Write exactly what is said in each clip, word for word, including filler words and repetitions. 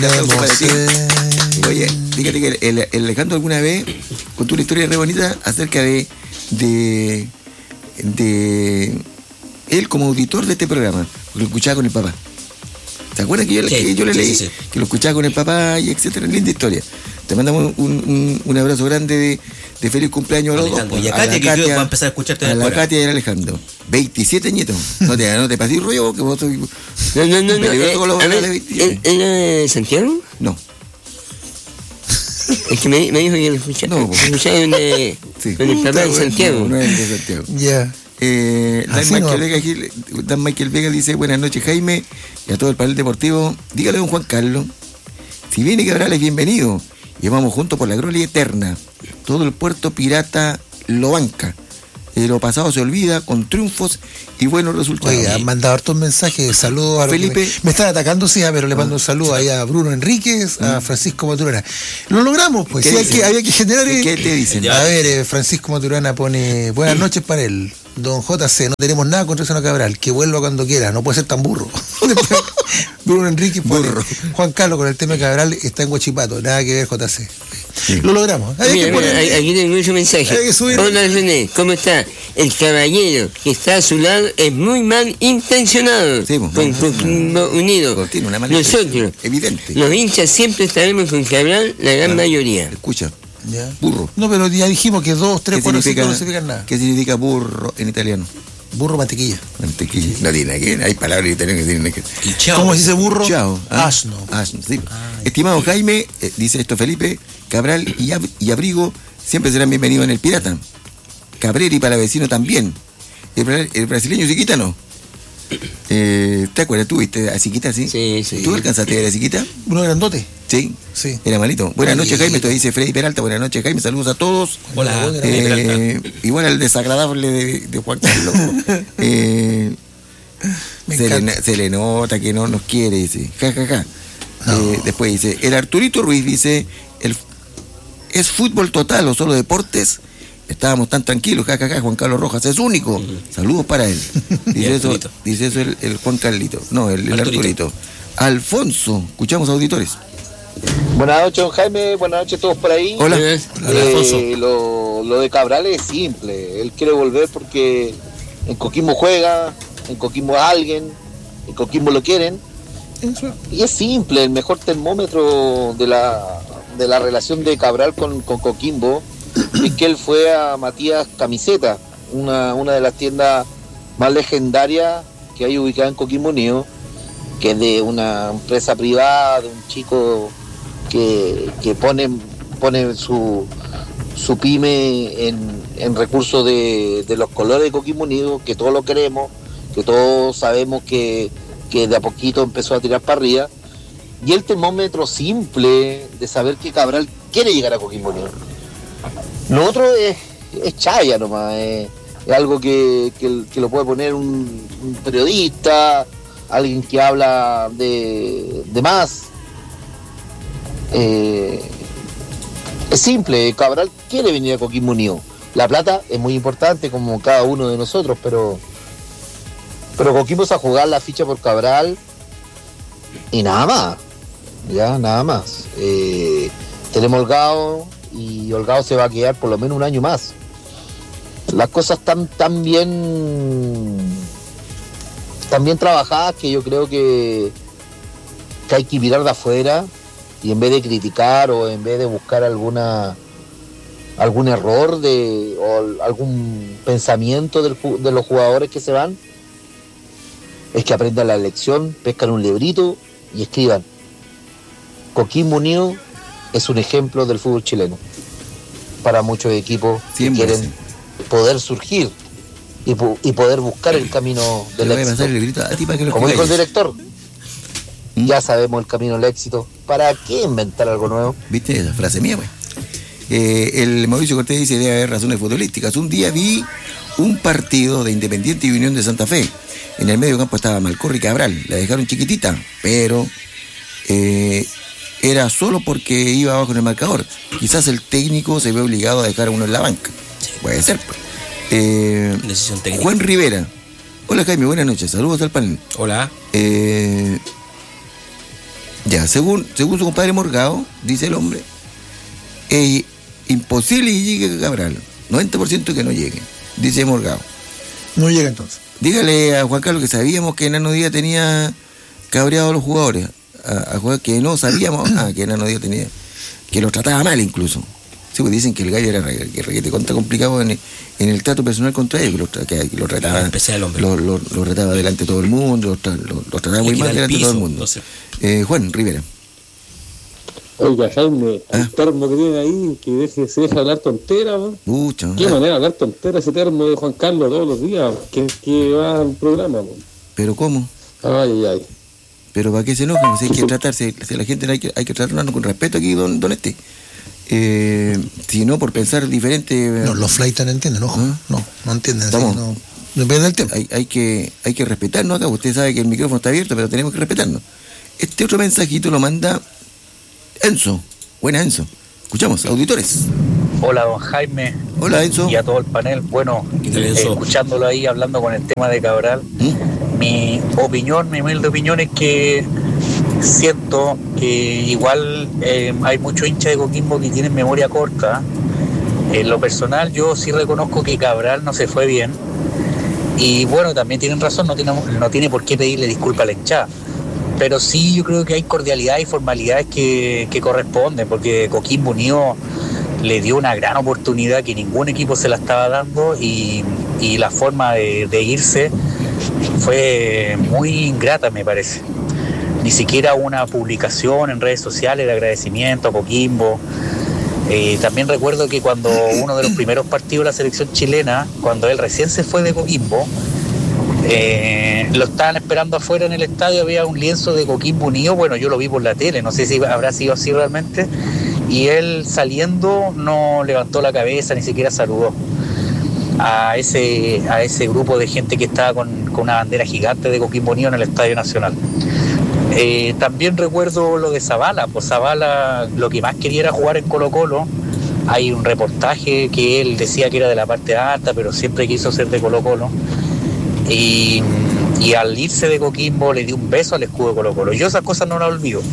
Oye, fíjate que el, el Alejandro alguna vez contó una historia re bonita acerca de, de, de él como auditor de este programa, porque lo escuchaba con el papá. ¿Se acuerdan que yo, sí, que yo le sí, leí? Sí, sí. Que lo escuchaba con el papá y etcétera, linda historia. Te mandamos un, un, un abrazo grande de, de feliz cumpleaños a los dos. Y a Katia, que Katia, yo voy a empezar a escucharte a la ahora. Katia y al Alejandro. veintisiete nietos. No te, no te pases rollo, que vos sos... No, no, no. no eh, con los ver, de ¿Era de Santiago? No. Es que me, me dijo que lo escuchaba. No, pues. Escuchaba de, sí. Con el papá de Santiago. No, no es de Santiago. Ya. Yeah. Eh, Dan, Michael no. Vega, Dan Michael Vega dice: buenas noches, Jaime, y a todo el panel deportivo. Dígale a don Juan Carlos, si viene Cabral es bienvenido, y vamos juntos por la gloria eterna. Todo el puerto pirata lo banca. Eh, lo pasado se olvida con triunfos y buenos resultados. Oiga, han mandado hartos mensajes, saludos a Felipe. Me, me están atacando, sí, pero le mando un saludo ahí a Bruno Enríquez, a Francisco Maturana. Lo logramos, pues. Sí, hay que, había que generar. ¿Qué te dicen? A ver, eh, Francisco Maturana pone: buenas noches para él. Don J C, no tenemos nada contra Zona Cabral, que vuelva cuando quiera, no puede ser tan burro. Bruno Enrique pone: Juan Carlos con el tema de Cabral está en Huachipato, nada que ver, J C. Sí. Lo logramos. Hay mira, que poner, mira, aquí tengo un mensaje. Hola René, ¿cómo está? El caballero que está a su lado es muy mal intencionado. Sí, pues, con Coquimbo Unido. Cortina, una nosotros, evidente. Los hinchas siempre estaremos con Cabral, la gran ah, mayoría. Escucha. ¿Ya? Burro. No, pero ya dijimos que dos, tres, cuatro, cinco no significan nada. ¿Qué significa burro en italiano? Burro, mantequilla. Mantequilla. No tiene que ver, hay palabras en italiano que tienen que ver. Chao. ¿Cómo se dice burro? Chao. ¿Ah? Asno. Asno, sí. Estimado Jaime, eh, dice esto Felipe, Cabral y, Ab- y Abrigo siempre serán bienvenidos en el Pirata. Cabrera y Palavecino también. El, el brasileño Siquita no. Eh, ¿Te acuerdas? ¿Tú viste a Siquita, sí? Sí, sí. ¿Tú alcanzaste a ver a Siquita? Uno grandote. Sí, sí. Era malito. Buenas noches, Jaime. Te dice Freddy Peralta. Buenas noches, Jaime. Saludos a todos. Hola. Eh, igual al desagradable de, de Juan Carlos. eh, se, le, se le nota que no nos quiere, dice. Ja, ja, ja. No. Eh, después dice, el Arturito Ruiz dice, el, ¿es fútbol total o solo deportes? Estábamos tan tranquilos, ja, ja, ja. Juan Carlos Rojas es único. Uh-huh. Saludos para él. Dice eso, dice eso el, el Juan Carlito. No, el, el Arturito. Arturito. Alfonso, escuchamos auditores. Buenas noches, don Jaime. Buenas noches a todos por ahí. Hola. Eh, Hola, Alfonso. Lo, lo de Cabral es simple. Él quiere volver porque en Coquimbo juega, en Coquimbo alguien, en Coquimbo lo quieren. Eso. Y es simple. El mejor termómetro de la, de la relación de Cabral con, con Coquimbo es que él fue a Matías Camiseta, una, una de las tiendas más legendarias que hay ubicada en Coquimbo Unido, que es de una empresa privada, de un chico que, que pone, pone su, su pyme en, en recursos de, de los colores de Coquimbo Unido, que todos lo queremos, que todos sabemos que, que de a poquito empezó a tirar para arriba, y el termómetro simple de saber que Cabral quiere llegar a Coquimbo Unido. Lo otro es, es chaya nomás, es, es algo que, que, que lo puede poner un, un periodista, alguien que habla de, de más. Eh, es simple, Cabral quiere venir a Coquimbo Unido. La plata es muy importante como cada uno de nosotros, pero pero Coquimbo es a jugar la ficha por Cabral y nada más, ya, nada más. Eh, tenemos Holgado y Holgado se va a quedar por lo menos un año más. Las cosas están tan bien tan bien trabajadas que yo creo que, que hay que mirar de afuera y en vez de criticar o en vez de buscar alguna algún error de o algún pensamiento del, de los jugadores que se van, es que aprendan la lección, pescan un librito y escriban: Coquimbo Unido es un ejemplo del fútbol chileno para muchos equipos que Siempre quieren sí. poder surgir y, y poder buscar el camino del éxito. El a ti para que lo Como dijo el director, ¿Mm? ya sabemos el camino del éxito. ¿Para qué inventar algo nuevo? ¿Viste esa frase mía, güey? Eh, el Mauricio Cortés dice: debe haber razones futbolísticas. Un día vi un partido de Independiente y Unión de Santa Fe. En el medio campo estaba Malcorri y Cabral. La dejaron chiquitita, pero eh, era solo porque iba abajo en el marcador. Quizás el técnico se ve obligado a dejar a uno en la banca. Puede ser, pues. Eh, Decisión técnica. Juan Rivera. Hola, Jaime, buenas noches. Saludos al panel. Hola. Eh, Ya, según, según su compadre Morgado, dice el hombre, es imposible que llegue Cabral. noventa por ciento que no llegue, dice Morgado. No llega entonces. Dígale a Juan Carlos que sabíamos que Enano Díaz tenía cabreado a los jugadores. A, a jugar que no sabíamos ah, que Enano Díaz tenía, que los trataba mal incluso. Sí, pues dicen que el gallo era que requete contra complicado en el, en el trato personal contra ellos, que lo, que, que lo trataba, lo, lo, lo trataba delante de todo el mundo, los lo, lo trataba muy mal delante de todo el mundo. Eh, Juan Rivera. Oiga, Jaime, ¿Ah? El termo que tiene ahí, que deje, se deja hablar tontera, ¿no? Mucha, ¿Qué ah. manera de hablar tontera ese termo de Juan Carlos todos los días? Que, que va al programa, ¿no? ¿Pero cómo? Ay, ay, ay. ¿Pero para qué se enojan? Si hay que tratarse, si la gente hay que, hay que tratarnos con respeto aquí, don, don este. Eh, si no, por pensar diferente... No, los flights no entienden, ojo. ¿Ah? No, no entienden. Así, no, no ven el tema. Hay, hay, que, hay que respetarnos acá. Usted sabe que el micrófono está abierto, pero tenemos que respetarnos. Este otro mensajito lo manda Enzo. Buena, Enzo. Escuchamos, auditores. Hola, don Jaime. Hola, Enzo. Y a todo el panel. Bueno, eh, escuchándolo ahí, hablando con el tema de Cabral, ¿Mm? mi opinión, mi humilde opinión es que siento que igual eh, hay muchos hinchas de Coquimbo que tienen memoria corta. En lo personal, yo sí reconozco que Cabral no se fue bien. Y bueno, también tienen razón, no tiene, no tiene por qué pedirle disculpas a la hinchada. Pero sí, yo creo que hay cordialidad y formalidades que, que corresponden, porque Coquimbo Unido le dio una gran oportunidad que ningún equipo se la estaba dando y, y la forma de, de irse fue muy ingrata, me parece. Ni siquiera una publicación en redes sociales de agradecimiento a Coquimbo. Eh, también recuerdo que cuando uno de los primeros partidos de la selección chilena, cuando él recién se fue de Coquimbo, Eh, lo estaban esperando afuera en el estadio, había un lienzo de Coquimbo Unido, bueno, yo lo vi por la tele, no sé si habrá sido así realmente, y él saliendo no levantó la cabeza, ni siquiera saludó a ese, a ese grupo de gente que estaba con, con una bandera gigante de Coquimbo Unido en el Estadio Nacional. Eh, también recuerdo lo de Zavala, pues Zavala lo que más quería era jugar en Colo-Colo. Hay un reportaje que él decía que era de la parte alta, pero siempre quiso ser de Colo-Colo. Y, y al irse de Coquimbo le dio un beso al escudo de Colo-Colo. Yo esas cosas no las olvido.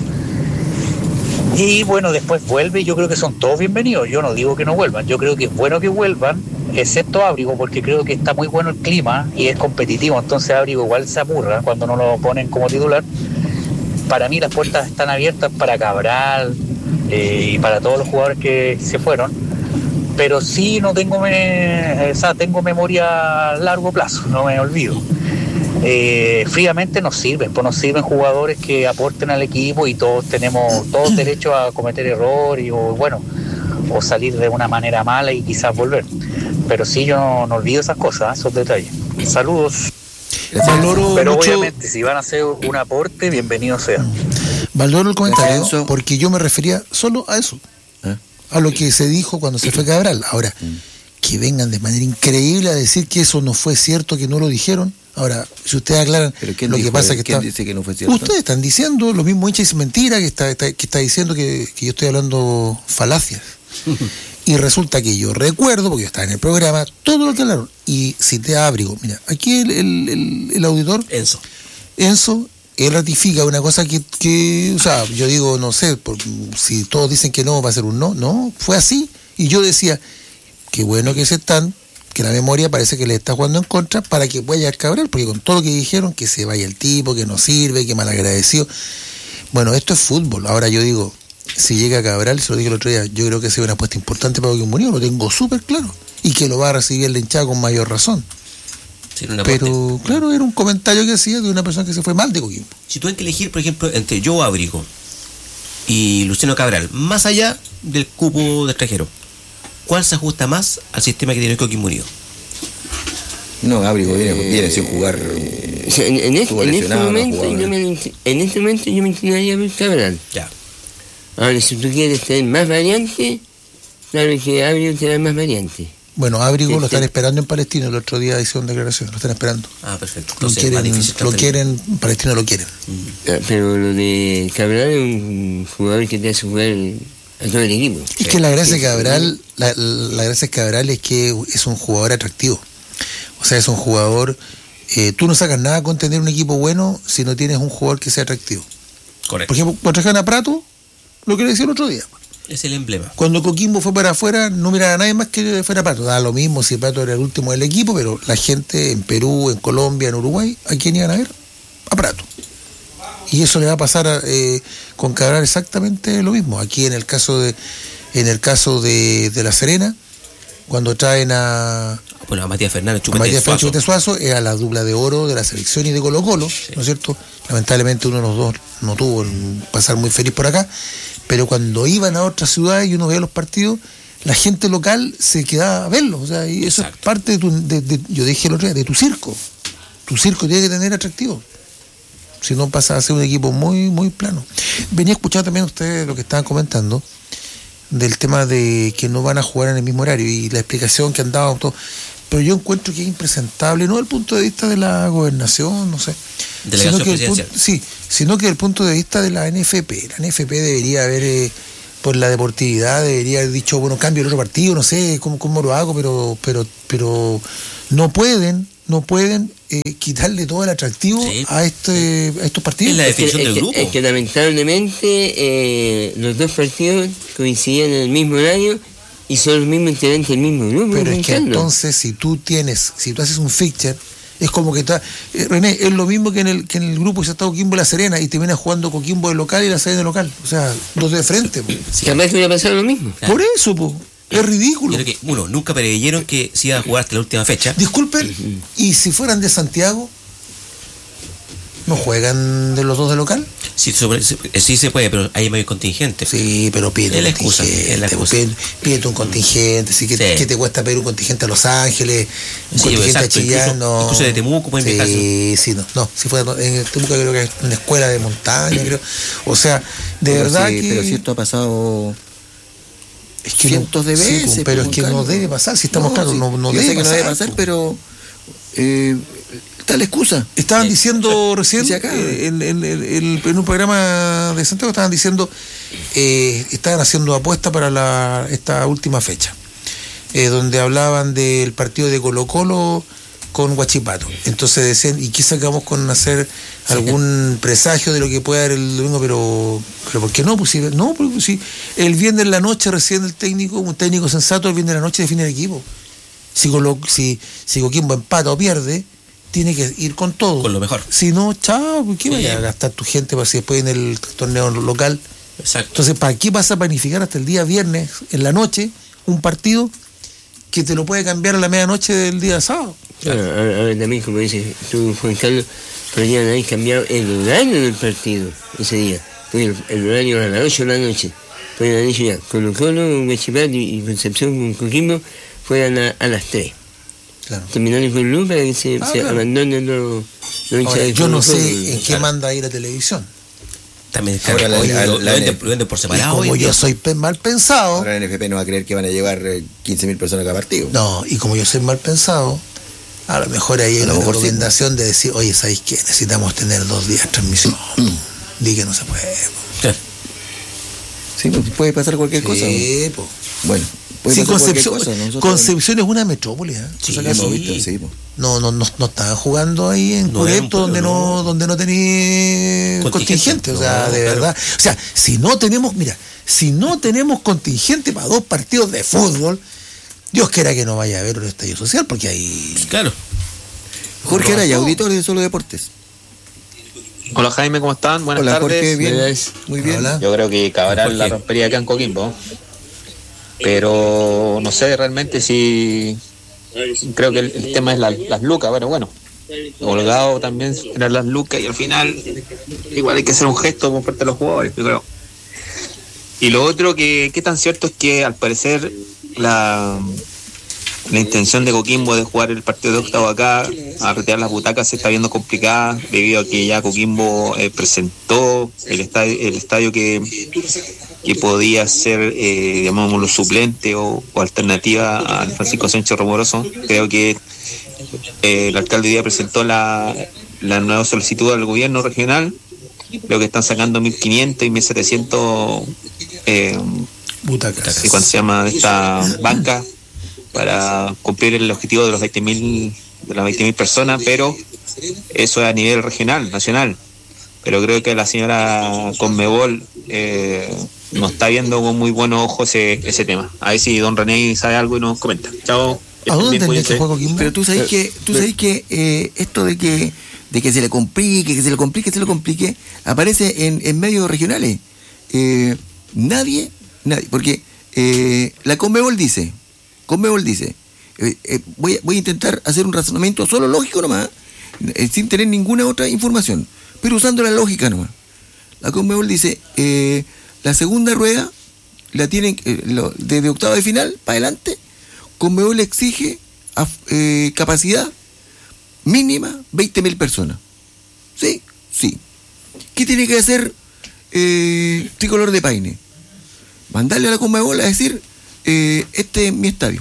Y bueno, después vuelve y yo creo que son todos bienvenidos. Yo no digo que no vuelvan, yo creo que es bueno que vuelvan, excepto Ábrigo, porque creo que está muy bueno el clima y es competitivo, entonces Ábrigo igual se apurra cuando no lo ponen como titular. Para mí las puertas están abiertas para Cabral eh, y para todos los jugadores que se fueron. Pero sí no tengo, me, o sea, tengo memoria a largo plazo, no me olvido. Eh, fríamente nos sirven, pues nos sirven jugadores que aporten al equipo y todos tenemos todos derecho a cometer errores o bueno, o salir de una manera mala y quizás volver. Pero sí yo no, no olvido esas cosas, esos detalles. Saludos. Valoro Pero mucho... obviamente si van a hacer un aporte, bienvenido sea. Valoro el comentario porque yo me refería solo a eso. ¿Eh? A lo que se dijo cuando se fue Cabral. Ahora, que vengan de manera increíble a decir que eso no fue cierto, que no lo dijeron. Ahora, si ustedes aclaran, lo que pasa es que, está, dice que no fue cierto? Ustedes están diciendo, los mismos hinchas dicen mentira, que está, está, que está diciendo que, que yo estoy hablando falacias. Y resulta que yo recuerdo, porque yo estaba en el programa, todo lo que hablaron. Y cité a Ábrigo. Mira, aquí el, el, el, el auditor, Enzo. Enzo, él ratifica una cosa que, que, o sea, yo digo, no sé, por, si todos dicen que no, va a ser un no. No, fue así. Y yo decía, qué bueno que se están, que la memoria parece que le está jugando en contra para que pueda llegar Cabral, porque con todo lo que dijeron, que se vaya el tipo, que no sirve, que malagradecido. Bueno, esto es fútbol. Ahora yo digo, si llega Cabral, se lo dije el otro día, yo creo que sea una apuesta importante para Coquimbo Unido, lo tengo súper claro. Y que lo va a recibir la hinchada con mayor razón. Pero, claro, era un comentario que hacía de una persona que se fue mal de Coquimbo. Si tuvieran que elegir, por ejemplo, entre Joe Ábrigo y Luciano Cabral, más allá del cupo de extranjero, ¿cuál se ajusta más al sistema que tiene Coquimbo Unido? No, Ábrigo viene, viene sin jugar. O sea, en, en, este, en, este momento, no yo me, en este momento yo me inclinaría por Cabral. Ya. Ahora, si tú quieres tener más variantes, claro que Ábrigo te da más variantes. Bueno, Ábrigo sí, lo están sí. esperando en Palestina. El otro día hicieron declaración, lo están esperando. Ah, perfecto. Lo quieren, más difícil, lo quieren, en Palestina lo quieren. Mm. Pero lo de Cabral es un jugador que te hace jugar a todo el equipo. Es que la gracia de Cabral, la, la gracia de Cabral es que es un jugador atractivo. O sea, es un jugador, eh, tú no sacas nada con tener un equipo bueno si no tienes un jugador que sea atractivo. Correcto. Por ejemplo, cuando trajeron a Prato, lo que le decía el otro día. Es el emblema. Cuando Coquimbo fue para afuera, no miraba a nadie más que fuera Prato. Da lo mismo si Prato era el último del equipo, pero la gente en Perú, en Colombia, en Uruguay, ¿a quién iban a ver? A Prato. Y eso le va a pasar a, eh, con Cabral exactamente lo mismo. Aquí en el caso de en el caso de, de La Serena, cuando traen a, bueno, a Matías Fernández, Chupete, a Matías Fernández Chupete Suazo, era la dupla de oro de la selección y de Colo Colo, sí. ¿No es cierto? Lamentablemente uno de los dos no tuvo pasar muy feliz por acá, pero cuando iban a otras ciudades y uno veía los partidos, la gente local se quedaba a verlos, o sea, y eso Exacto. es parte de tu, de, de, yo dije el otro día, de tu circo. Tu circo tiene que tener atractivo. Si no pasa a ser un equipo muy, muy plano. Venía a escuchar también ustedes lo que estaban comentando del tema de que no van a jugar en el mismo horario y la explicación que han dado todo. Pero yo encuentro que es impresentable, no desde el punto de vista de la gobernación, no sé. Delegación sino que presidencial. Punto, sí, sino que desde el punto de vista de la N F P. La N F P debería haber, eh, por la deportividad, debería haber dicho, bueno, cambio el otro partido, no sé cómo, cómo lo hago, pero, pero, pero no pueden, no pueden eh, quitarle todo el atractivo sí. a este a estos partidos. Es la definición es que, del grupo. Es que, es que lamentablemente eh, los dos partidos coincidían en el mismo horario y son los mismos integrantes del mismo grupo. Pero es que entonces si tú tienes, si tú haces un fixture, es como que está, eh, René, es lo mismo que en el que en el grupo se está Coquimbo y La Serena y te viene jugando Coquimbo de local y La Serena de local. O sea, dos de frente. Si jamás hubiera pasado lo mismo. Claro. Por eso, po. Es ridículo. Creo que, uno, nunca preveyeron que se iba a jugar hasta la última fecha. Disculpen, ¿y si fueran de Santiago? ¿No juegan de los dos de local? Sí, sobre, sí se puede, pero hay mayor contingente. Sí, pero pide es la excusa, es la excusa. Pide, pídete un contingente, sí, que, sí. ¿Qué te cuesta pedir un contingente a Los Ángeles? Un sí, contingente exacto, a Chillán, incluso, no. incluso de Temuco pueden sí, viajar. Sí, sí, no, no. Si fuera en Temuco creo que es una escuela de montaña, creo. O sea, de pero verdad sí, que... Pero si esto ha pasado... Es que cientos no, de veces. Sí, pero es que no debe pasar, si estamos no, claros, sí, no, no yo debe sé que pasar. no debe pasar, pero eh, está la excusa. Estaban sí. diciendo recién eh, en, en, en, en un programa de Santiago, estaban diciendo, eh, estaban haciendo apuestas para la, esta última fecha, eh, donde hablaban del partido de Colo Colo con Huachipato. Entonces decían, ¿y qué sacamos con hacer algún sí. presagio de lo que puede dar el domingo? Pero, pero ¿por qué no? Pues si, no, porque si el viernes en la noche recién el técnico, un técnico sensato, el viernes en la noche define el equipo. Si, Colo, si, si Coquimbo empata o pierde, tiene que ir con todo. Con lo mejor. Si no, chao, ¿por qué sí. vaya a gastar tu gente para si después en el torneo local? Exacto. Entonces, ¿para qué vas a planificar hasta el día viernes en la noche un partido que te lo puede cambiar a la medianoche del día sábado? Claro, ahora también, como dices tú, Juan Carlos, podrían haber cambiado el horario del partido ese día. El, el horario a las ocho de la noche. Podrían haber dicho ya, Colo Colo, Huachipato y Concepción con Coquimbo fueran a, a las tres. Claro. Terminaron con luz para que se, ah, se claro. abandonen los, los Ahora, de yo no sé Colo, en qué claro. manda ahí la televisión. También ahora la, la, la, la venden, venden por separado. Y como hoy, yo soy mal pensado. Ahora la N F P no va a creer que van a llevar quince mil personas a cada partido. No, y como yo soy mal pensado, a lo mejor ahí hay una recomendación de decir, oye, ¿sabéis qué? Necesitamos tener dos días de transmisión. Di que no se puede. Sí, sí pues puede pasar cualquier cosa. Sí, pues. Bueno. Sí, Concepción, cosa, Concepción es una metrópoli, ¿eh? Sí, o sea, hemos visto, sí, pues. No, no, no, no estaban jugando ahí en no Cureto donde no, no, donde no tenía contingente, contingente, o sea, no, de claro. verdad. O sea, si no tenemos, mira, si no tenemos contingente para dos partidos de fútbol, Dios quiera que no vaya a haber un estadio social, porque ahí. Claro. Jorge Araya, auditor de Solo Deportes. Hola Jaime, ¿cómo están? Buenas Hola, tardes. Jorge, bien. Muy bien. Hola. Yo creo que Cabral la rompería acá en Coquimbo. Pero no sé realmente si. Creo que el, el tema es la, las lucas, pero bueno. Holgado también eran las lucas y al final igual hay que hacer un gesto por parte de los jugadores, yo creo. Y lo otro que, que tan cierto es que al parecer la, la intención de Coquimbo de jugar el partido de octavo acá, a retirar las butacas, se está viendo complicada debido a que ya Coquimbo eh, presentó el estadio, el estadio que, que podía ser, eh, llamámoslo, suplente o, o alternativa al Francisco Sánchez Romoroso. Creo que eh, el alcalde hoy día presentó la, la nueva solicitud al gobierno regional. Creo que están sacando mil quinientos y mil setecientos eh, butacas. ¿Y cuánto se llama esta banca? Para cumplir el objetivo de los veinte mil de las veinte mil personas, pero eso es a nivel regional, nacional. pero creo que la señora Conmebol eh, no está viendo con muy buenos ojos ese, ese tema. A ver si don René sabe algo y nos comenta. Chao. ¿A dónde tenía que juego Coquimbo? Pero tú sabes que, tú sabes que eh, esto de que de que se le complique, que se le complique, se le complique, aparece en, en medios regionales. Eh, nadie, nadie, porque eh, la Conmebol dice, Conmebol dice, eh, eh, voy, a, voy a intentar hacer un razonamiento solo lógico nomás, eh, sin tener ninguna otra información, pero usando la lógica nomás. La Conmebol dice, eh, la segunda rueda la tienen eh, lo, desde octavo de final para adelante. Conmebol exige eh, capacidad mínima veinte mil personas. ¿Sí? Sí. ¿Qué tiene que hacer eh, Tricolor de Paine? Mandarle a la Conmebol a decir, eh, este es mi estadio.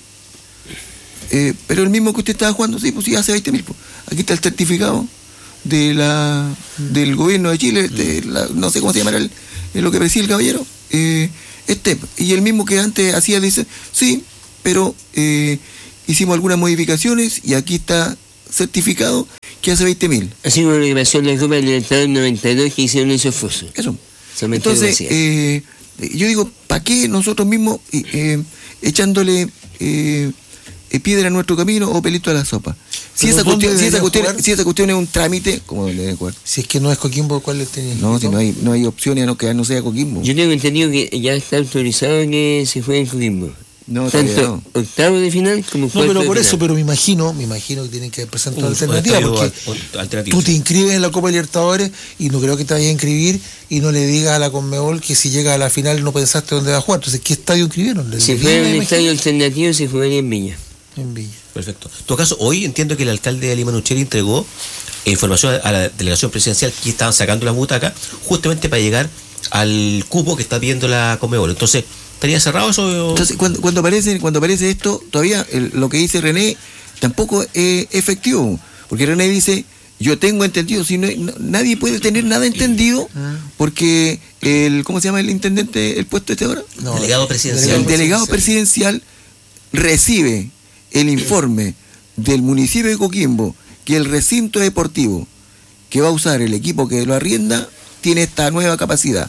Eh, pero el mismo que usted estaba jugando, sí, pues sí, hace veinte mil. Pues. Aquí está el certificado de la del gobierno de Chile, de la, no sé cómo se llamará el, lo que preside el caballero. Eh, este, y el mismo que antes hacía, dice, sí, pero eh, hicimos algunas modificaciones y aquí está certificado que hace veinte mil. Así como lo que pasó en la Copa del Libertadores noventa y dos que hicieron esos fosos. Eso. Entonces, eh, yo digo, ¿para qué nosotros mismos eh, echándole eh, piedra a nuestro camino o pelito a la sopa? Si esa, cuestión, si, esa cuestión, si esa cuestión es un trámite, ¿cómo le deben jugar? Si es que no es Coquimbo, ¿cuál le tenía? No, si no hay, no hay opciones a no que no sea Coquimbo. Yo tengo entendido que ya está autorizado que se juegue en Coquimbo. No, tanto no. octavo de final como cuarto. No, pero por de eso, final. pero me imagino, me imagino que tienen que presentar Un, alternativas, porque tú te inscribes en la Copa Libertadores y no creo que te vayas a inscribir y no le digas a la Conmebol que si llega a la final no pensaste dónde va a jugar. Entonces, ¿qué estadio inscribieron? Si fuera un estadio alternativo, se jugaría en Villa. En Villa. Perfecto. En todo caso, hoy entiendo que el alcalde de Lima Nucheri entregó información a la delegación presidencial que estaban sacando las butacas justamente para llegar al cupo que está viendo la Conmebol. Entonces, ¿estaría cerrado eso? Entonces, cuando, cuando aparece cuando aparece esto, todavía el, lo que dice René tampoco es efectivo. Porque René dice, yo tengo entendido, si no, no, nadie puede tener nada entendido, porque el, ¿cómo se llama el intendente, el puesto este ahora? No, delegado presidencial. El delegado presidencial recibe el informe del municipio de Coquimbo que el recinto deportivo que va a usar el equipo que lo arrienda tiene esta nueva capacidad.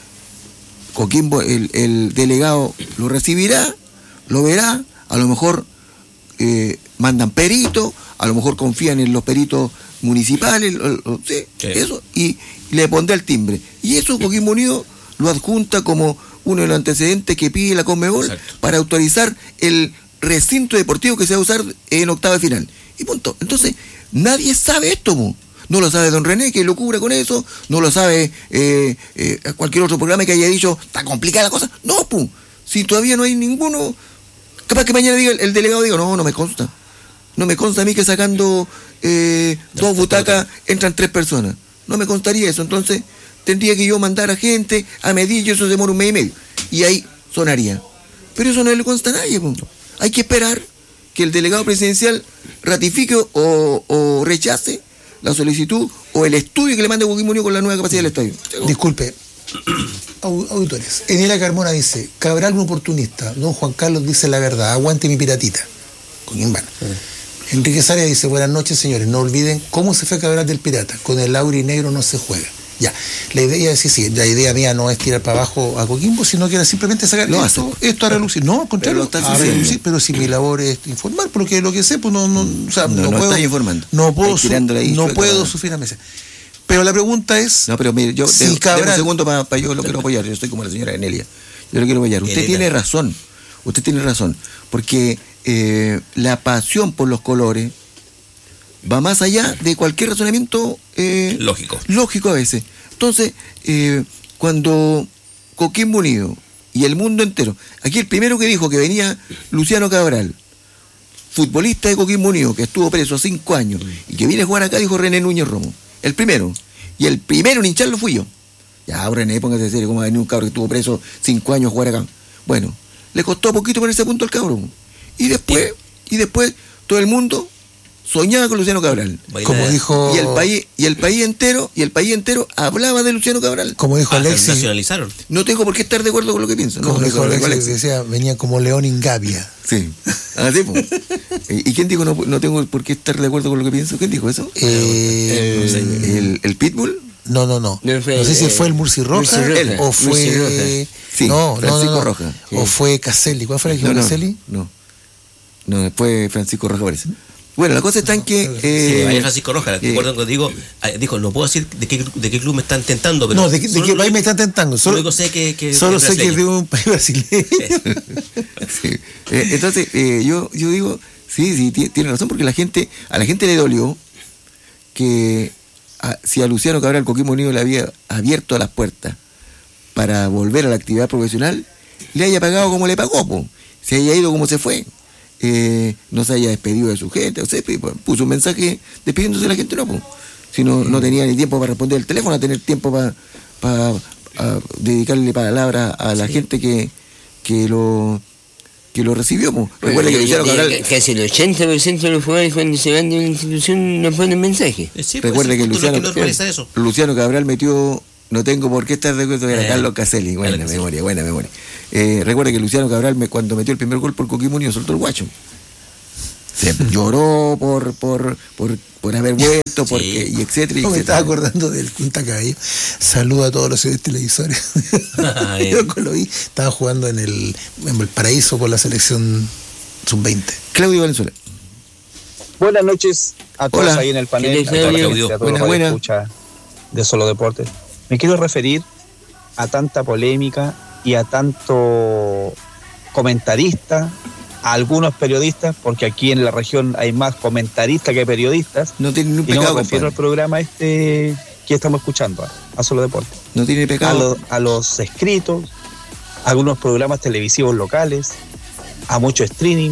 Coquimbo, el, el delegado lo recibirá, lo verá, a lo mejor eh, mandan peritos, a lo mejor confían en los peritos municipales, lo, lo, sí, sí. Eso, y le pondrá el timbre. Y eso Coquimbo Unido lo adjunta como uno de los antecedentes que pide la Conmebol. Exacto. Para autorizar el recinto deportivo que se va a usar en octava de final. Y punto. Entonces, nadie sabe esto, mo. No lo sabe don René, que lo cubra con eso, no lo sabe eh, eh, cualquier otro programa que haya dicho, está complicada la cosa. No, pu, si todavía no hay ninguno, capaz que mañana diga el, el delegado diga, no, no me consta. No me consta a mí que sacando eh, dos butacas entran tres personas. No me constaría eso. Entonces, tendría que yo mandar a gente a medir y eso se demora un mes y medio. Y ahí sonaría. Pero eso no le consta a nadie, pu. Hay que esperar que el delegado presidencial ratifique o, o rechace la solicitud o el estudio que le mande Coquimbo Unido con la nueva capacidad del estadio. Disculpe, auditores. Enela Carmona dice, Cabral un oportunista, don Juan Carlos dice la verdad, aguante mi piratita. Coquimbano. Sí. Enrique Saria dice, buenas noches señores, no olviden cómo se fue Cabral del Pirata, con el Auri negro no se juega. Ya, la idea es, sí, sí, la idea mía no es tirar para abajo a Coquimbo, sino que era simplemente sacar no, esto, esto a relucir. No, al contrario, a relucir, pero si mi labor es informar, porque lo que sé, pues no, no, o sea, no, no, no puedo, está informando. No puedo, su, no puedo sufrir a mesa. Pero la pregunta es, no, pero mire, yo si de, Cabral, un segundo para pa yo lo quiero apoyar, yo estoy como la señora Enelia, yo lo quiero apoyar. Usted Elena. tiene razón, usted tiene razón, porque eh, la pasión por los colores va más allá de cualquier razonamiento eh, lógico. Lógico a veces. Entonces, eh, cuando Coquimbo Unido y el mundo entero, aquí el primero que dijo que venía Luciano Cabral, futbolista de Coquimbo Unido, que estuvo preso cinco años y que viene a jugar acá, dijo René Núñez Romo. El primero. Y el primero en hincharlo fui yo. Ya, René, póngase serio, ¿cómo va a venir un cabro que estuvo preso cinco años a jugar acá? Bueno, le costó poquito ponerse a punto al cabrón. Y después, y después, todo el mundo soñaba con Luciano Cabral. Como dijo, y el país y el país entero y el país entero hablaba de Luciano Cabral. Como dijo ah, Alexis, nacionalizaron. No tengo por qué estar de acuerdo con lo que pienso. Como no, dijo Alexis, Alexis, decía, venía como León Ingabia. Sí. Ah, sí, pues. ¿Y quién dijo no, no tengo por qué estar de acuerdo con lo que pienso? ¿Quién dijo eso? Eh, el, el, el Pitbull. No, no, no. No, fue, no sé si eh, fue el Murci Roja o fue... Sí, no, Francisco no, no, Roja. O sí. fue Caselli. ¿Cuál fue el que no, fue no, Caselli? No, no, después Francisco Roja parece. Bueno, la cosa está en que... Eh, sí, Francisco Roja, te acuerdo que digo, dijo, no puedo decir de qué, de qué club me están tentando, pero... No, de, de qué país me están tentando. Solo, solo sé que, que solo sé que es de un país brasileño. Sí. Eh, entonces, eh, yo, yo digo, sí, sí, tiene razón, porque la gente, a la gente le dolió que a, si a Luciano Cabral Coquimbo Unido le había abierto las puertas para volver a la actividad profesional, le haya pagado como le pagó, po. Se haya ido como se fue. Eh, no se haya despedido de su gente, o sea, puso un mensaje despidiéndose de la gente, no, pues. Si no, no tenía ni tiempo para responder el teléfono, a tener tiempo para pa, dedicarle palabras a la sí. gente que, que lo que lo recibió, pues. Recuerda que Luciano Cabral, casi el ochenta por ciento de los jugadores cuando se van de una institución no ponen mensaje. Sí, pues, recuerda que Luciano, que Luciano Cabral metió, no tengo por qué estar de acuerdo, era eh, Carlos Caselli, buena Carlos memoria, buena memoria. Eh, recuerda que Luciano Cabral, me, cuando metió el primer gol por Coquimbo Unido, soltó el guacho. Se lloró por por por, por haber vuelto, sí. porque, y etcétera, y no, etcétera. Me estaba acordando del Punta Cabello. Saludo a todos los televisores. Yo lo vi, estaba jugando en el, en el Paraíso con la selección sub veinte. Claudio Valenzuela. Buenas noches a todos. Hola. Ahí en el panel. A todos Claudio. A todos buena, buena. Escucha de Solo Deportes. Me quiero referir a tanta polémica y a tanto comentarista, a algunos periodistas, porque aquí en la región hay más comentaristas que periodistas. No tiene ni un y pecado. No me refiero al programa este que estamos escuchando, a Solo Deportes. No tiene ni pecado. A, lo, a los escritos, a algunos programas televisivos locales, a mucho streaming,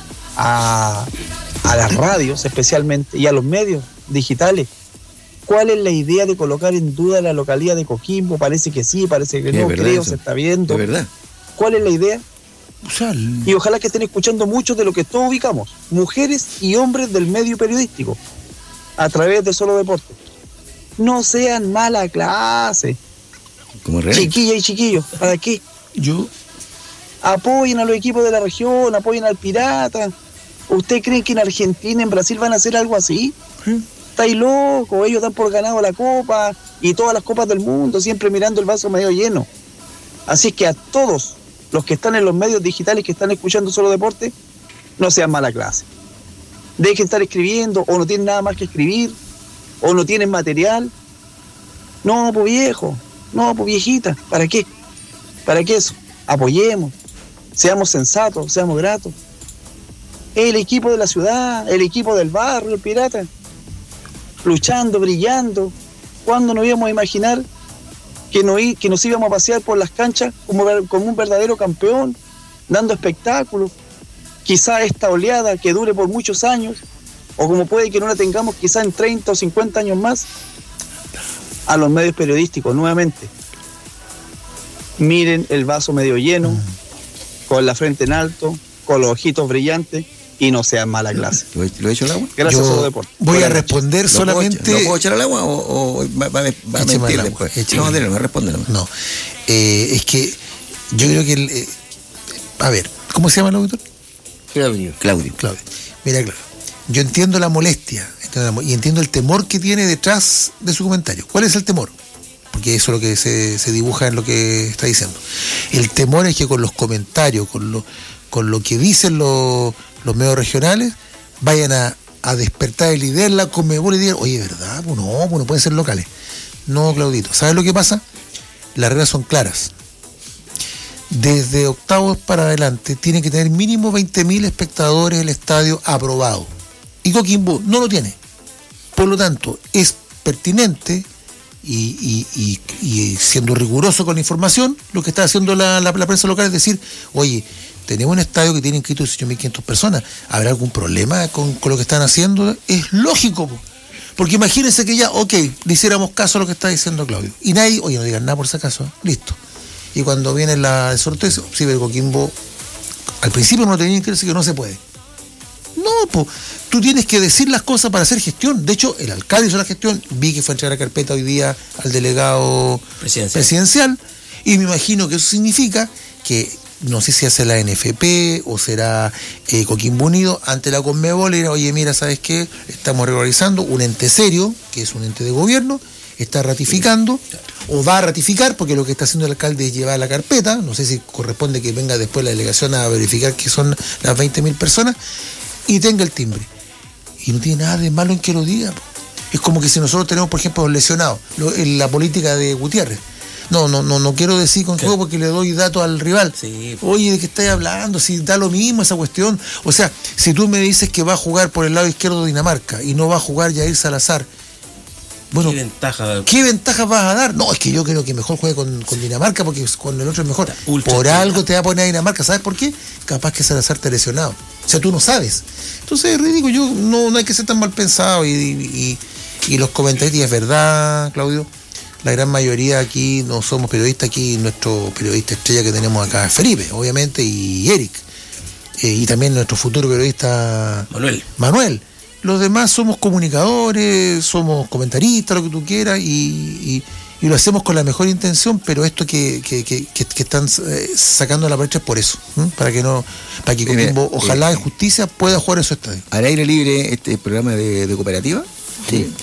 a, a las radios especialmente y a los medios digitales. ¿Cuál es la idea de colocar en duda la localidad de Coquimbo? Parece que sí, parece que no, creo, eso se está viendo. ¿De verdad? ¿Cuál es la idea? O sea, el... Y ojalá que estén escuchando muchos de lo que todos ubicamos, mujeres y hombres del medio periodístico, a través de Solo Deportes. No sean mala clase. ¿Cómo real? Chiquilla y chiquillos, ¿para qué? Yo... Apoyen a los equipos de la región, apoyen al Pirata. ¿Usted cree que en Argentina, en Brasil van a hacer algo así? ¿Sí? Estáis locos, ellos dan por ganado la copa y todas las copas del mundo, siempre mirando el vaso medio lleno. Así es que a todos los que están en los medios digitales que están escuchando Solo Deporte, no sean mala clase. Dejen estar escribiendo, o no tienen nada más que escribir, o no tienen material. No, pues viejo, no, pues viejita, ¿para qué? ¿Para qué eso? Apoyemos, seamos sensatos, seamos gratos. El equipo de la ciudad, el equipo del barrio, el Pirata, luchando, brillando. ¿Cuándo nos íbamos a imaginar que, no, que nos íbamos a pasear por las canchas como, como un verdadero campeón, dando espectáculos? Quizá esta oleada que dure por muchos años, o como puede que no la tengamos quizá en treinta o cincuenta años más. A los medios periodísticos, nuevamente, miren el vaso medio lleno, con la frente en alto, con los ojitos brillantes, y no sean mala clase. ¿Lo he, ¿lo he hecho al agua? Gracias a Solo Deportes. Voy Buenas a responder noches. solamente... ¿Lo puedo echar al agua o, o va, va, va a mentir después? No, no, no, responde nomás. No, eh, es que yo creo que... El, eh, a ver, ¿cómo se llama el auditor? Claudio. Claudio. Claudio. Mira, Claudio, yo entiendo la molestia y entiendo el temor que tiene detrás de su comentario. ¿Cuál es el temor? Porque eso es lo que se, se dibuja en lo que está diciendo. El temor es que con los comentarios, con lo, con lo que dicen los... los medios regionales vayan a, a despertar el idea en la Conmebol y digan, oye, ¿verdad? Pues no, pues no pueden ser locales. No, Claudito. ¿Sabes lo que pasa? Las reglas son claras. Desde octavos para adelante tiene que tener mínimo veinte mil espectadores el estadio aprobado. Y Coquimbo no lo tiene. Por lo tanto, es pertinente y, y, y, y siendo riguroso con la información, lo que está haciendo la, la, la prensa local es decir, oye, tenemos un estadio que tiene inscritos dieciocho mil quinientas personas. ¿Habrá algún problema con, con lo que están haciendo? Es lógico, porque imagínense que ya, ok, le hiciéramos caso a lo que está diciendo Claudio. Y nadie, oye, no digan nada por si acaso, ¿eh? Listo. Y cuando viene la, el sorteo, sí, pero Coquimbo, al principio no tenía que decir que no se puede. No, pues, tú tienes que decir las cosas para hacer gestión. De hecho, el alcalde hizo la gestión, vi que fue a entregar la carpeta hoy día al delegado presidencial, presidencial y me imagino que eso significa que no sé si hace la N F P o será eh, Coquimbo Unido ante la Conmebol y dirá, oye, mira, ¿sabes qué? Estamos regularizando un ente serio, que es un ente de gobierno, está ratificando o va a ratificar, porque lo que está haciendo el alcalde es llevar la carpeta, no sé si corresponde que venga después la delegación a verificar que son las veinte mil personas, y tenga el timbre. Y no tiene nada de malo en que lo diga. Es como que si nosotros tenemos, por ejemplo, lesionados, en la política de Gutiérrez. No, no, no, no quiero decir con juego porque le doy datos al rival. Sí. Oye, ¿de qué estás hablando? Si da lo mismo esa cuestión. O sea, si tú me dices que va a jugar por el lado izquierdo de Dinamarca y no va a jugar Jair Salazar, bueno, ¿qué ventaja? ¿Qué ventajas vas a dar? No, es que yo creo que mejor juegue con, con Dinamarca porque con el otro es mejor. Por algo te va a poner a Dinamarca. ¿Sabes por qué? Capaz que Salazar te ha lesionado. O sea, tú no sabes. Entonces, es ridículo. Yo, no, no hay que ser tan mal pensado. Y, y, y, y los comentarios, y es verdad, Claudio, la gran mayoría aquí no somos periodistas. Aquí nuestro periodista estrella que tenemos acá es Felipe, obviamente, y Eric. Eh, y también nuestro futuro periodista Manuel. Manuel. Los demás somos comunicadores, somos comentaristas, lo que tú quieras, y, y, y lo hacemos con la mejor intención, pero esto que, que, que, que, que están eh, sacando a la brecha es por eso, ¿eh? para que no, para que Coquimbo, ojalá en justicia pueda jugar en su estadio. ¿Al aire libre este programa de, de cooperativa? Sí.